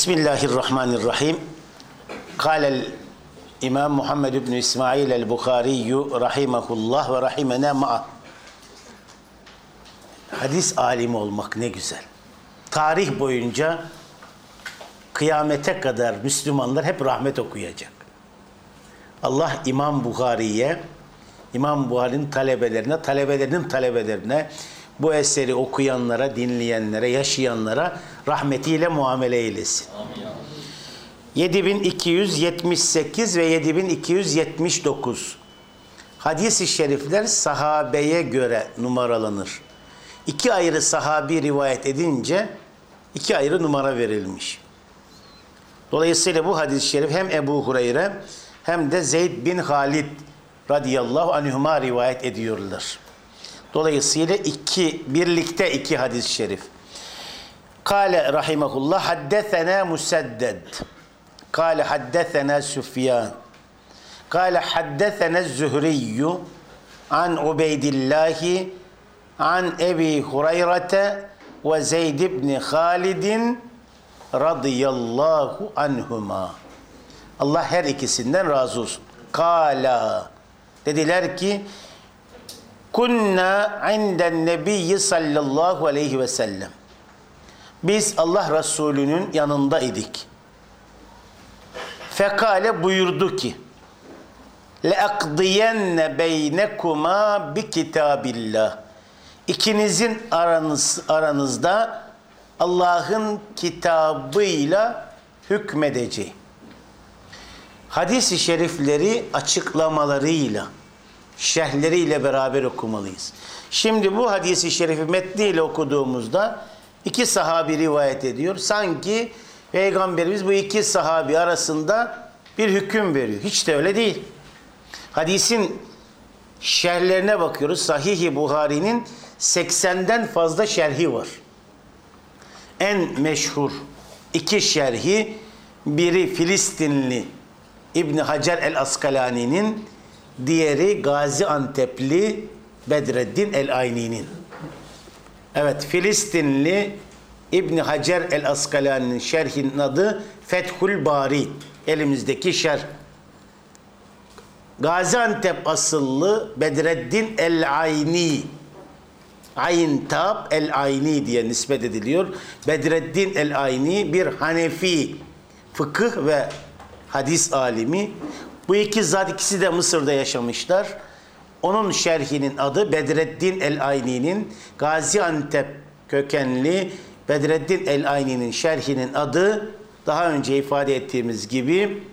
Bismillahirrahmanirrahim. Kâlel İmam Muhammed ibn İsmail el-Bukhariyyü rahimahullah ve rahimena ma'a. Hadis alimi olmak ne güzel. Tarih boyunca kıyamete kadar Müslümanlar hep rahmet okuyacak. Allah İmam Bukhari'ye, İmam Bukhari'nin talebelerine, talebelerinin talebelerine, bu eseri okuyanlara, dinleyenlere, yaşayanlara rahmetiyle muamele eylesin. Amin. 7278 ve 7279 hadis-i şerifler sahabeye göre numaralanır. İki ayrı sahabi rivayet edince iki ayrı numara verilmiş. Dolayısıyla bu hadis-i şerif hem Ebu Hureyre hem de Zeyd bin Halid radıyallahu anhuma rivayet ediyorlar. Dolayısıyla birlikte iki hadis-i şerif. Kâle rahimahullah haddesena Musedded. Kâle haddesena Süfyan. Kâle haddesena Zühriyyü an Ubeydillahi an Ebi Hureyre ve Zeyd ibn Halidin radıyallahu anhuma. Allah her ikisinden razı olsun. Kâla. Dediler ki kunna inden nebiyyi sallallahu aleyhi ve sellem. Biz Allah Resulü'nün yanında idik. Fekale buyurdu ki leakdiyenne beynekuma bi kitabillah. İkinizin aranızda Allah'ın kitabıyla hükmedeceğim. Hadis-i şerifleri açıklamalarıyla, şerhleriyle beraber okumalıyız. Şimdi bu hadis-i şerifi metniyle okuduğumuzda iki sahabi rivayet ediyor. Sanki Peygamberimiz bu iki sahabi arasında bir hüküm veriyor. Hiç de öyle değil. Hadisin şerhlerine bakıyoruz. Sahih-i Buhari'nin 80'den fazla şerhi var. En meşhur iki şerhi, biri Filistinli İbn Hacer el-Askalani'nin, diğeri Gaziantep'li Bedreddin el-Ayni'nin. Evet, Filistinli İbn Hacer el-Askalani'nin şerhinin adı Fethül Bari. Elimizdeki şerh. Gaziantep asıllı Bedreddin el-Ayni, Ayn Tab el-Ayni diye nispet ediliyor. Bedreddin el-Ayni bir Hanefi fıkıh ve hadis alimi. Bu iki zat ikisi de Mısır'da yaşamışlar. Onun şerhinin adı Bedreddin el-Ayni'nin, Gaziantep kökenli Bedreddin el-Ayni'nin şerhinin adı daha önce ifade ettiğimiz gibi